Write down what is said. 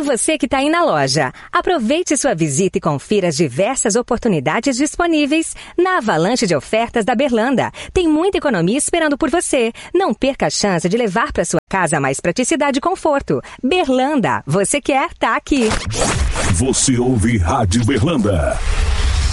você que está aí na loja. Aproveite sua visita e confira as diversas oportunidades disponíveis na avalanche de ofertas da Berlanda. Tem muita economia esperando por você. Não perca a chance de levar para sua casa mais praticidade e conforto. Berlanda, você quer, tá aqui. Você ouve Rádio Berlanda.